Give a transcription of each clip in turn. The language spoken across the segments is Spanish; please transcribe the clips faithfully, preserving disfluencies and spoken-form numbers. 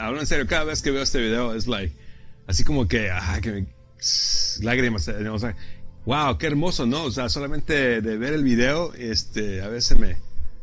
hablo en serio, cada vez que veo este video es like, así como que, ah, que me, lágrimas, o sea, wow, qué hermoso, ¿no? O sea, solamente de ver el video, este, a veces me,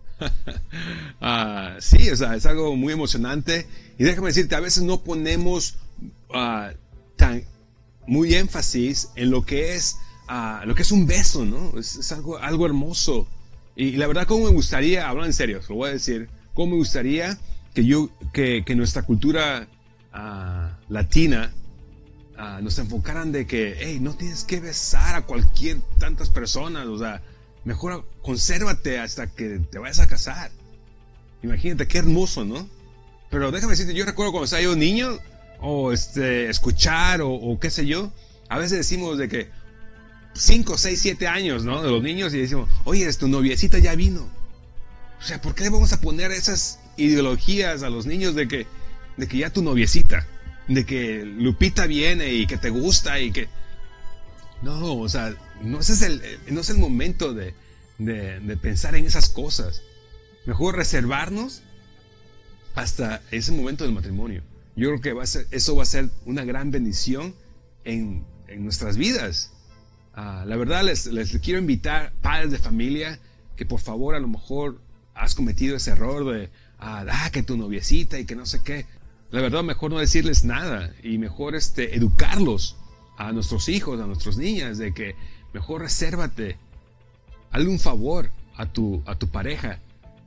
uh, sí, o sea, es algo muy emocionante. Y déjame decirte, a veces no ponemos uh, tan, muy énfasis en lo que es, uh, lo que es un beso, ¿no? Es, es algo, algo hermoso. Y, y la verdad, cómo me gustaría, hablando en serio, lo voy a decir, cómo me gustaría que yo, que, que nuestra cultura uh, latina uh, nos enfocaran de que, hey, no tienes que besar a cualquier tantas personas, o sea, mejor consérvate hasta que te vayas a casar. Imagínate qué hermoso, ¿no? Pero déjame decirte, yo recuerdo cuando estaba yo niño, o este, escuchar, o, o qué sé yo, a veces decimos de que cinco, seis, siete años, ¿no? De los niños, y decimos, oye, tu noviecita ya vino. O sea, ¿por qué le vamos a poner esas ideologías a los niños de que, de que ya tu noviecita, de que Lupita viene y que te gusta y que... No, o sea, no, ese es el, no es el momento de, de, de pensar en esas cosas. Mejor reservarnos hasta ese momento del matrimonio. Yo creo que va a ser, eso va a ser una gran bendición en, en nuestras vidas. Uh, la verdad, les, les quiero invitar, padres de familia, que por favor, a lo mejor has cometido ese error de, ah, ah, que tu noviecita y que no sé qué. La verdad, mejor no decirles nada y mejor este, educarlos a nuestros hijos, a nuestras niñas, de que mejor resérvate, hazle un favor a tu, a tu pareja,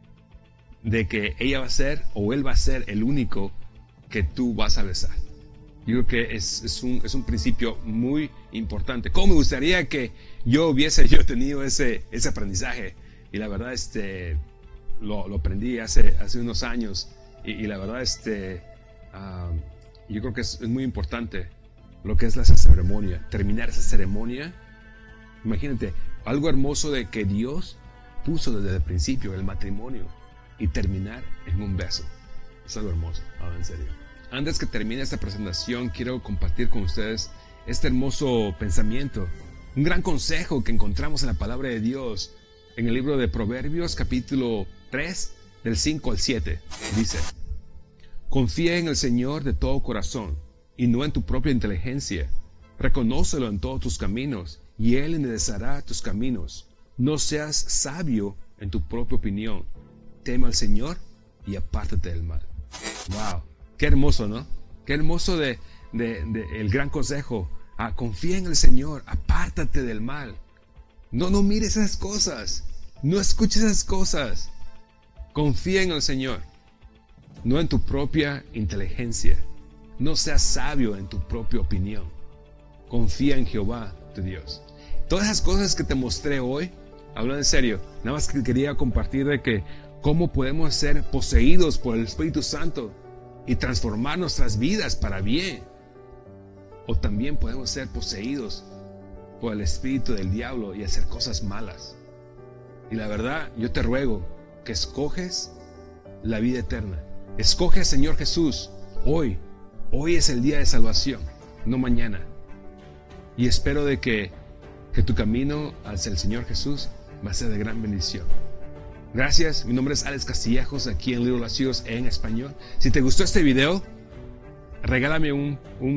de que ella va a ser o él va a ser el único que tú vas a besar. Yo creo que es, es, un, es un principio muy importante. ¿Cómo me gustaría que yo hubiese yo tenido ese, ese aprendizaje? Y la verdad, este, lo, lo aprendí hace, hace unos años. Y, y la verdad, este, uh, yo creo que es, es muy importante lo que es esa ceremonia, terminar esa ceremonia. Imagínate, algo hermoso de que Dios puso desde el principio, el matrimonio, y terminar en un beso. Es algo hermoso, ahora en serio. Antes que termine esta presentación, quiero compartir con ustedes este hermoso pensamiento, un gran consejo que encontramos en la palabra de Dios, en el libro de Proverbios, capítulo tres, del cinco al siete. Dice: confía en el Señor de todo corazón, y no en tu propia inteligencia. Reconócelo en todos tus caminos, y Él enderezará tus caminos. No seas sabio en tu propia opinión. Teme al Señor y apártate del mal. Wow, qué hermoso, ¿no? Qué hermoso de, de, de el gran consejo. Ah, confía en el Señor, apártate del mal. No, no mires esas cosas. No escuches esas cosas. Confía en el Señor, no en tu propia inteligencia. No seas sabio en tu propia opinión. Confía en Jehová, tu Dios. Todas esas cosas que te mostré hoy, hablando en serio, nada más que quería compartir de que cómo podemos ser poseídos por el Espíritu Santo y transformar nuestras vidas para bien. O también podemos ser poseídos por el espíritu del diablo y hacer cosas malas. Y la verdad, yo te ruego que escoges la vida eterna. Escoge al Señor Jesús hoy. Hoy es el día de salvación, no mañana. Y espero de que, que tu camino hacia el Señor Jesús va a ser de gran bendición. Gracias, mi nombre es Alex Castillejos, aquí en Little Latinos en español. Si te gustó este video, regálame un, un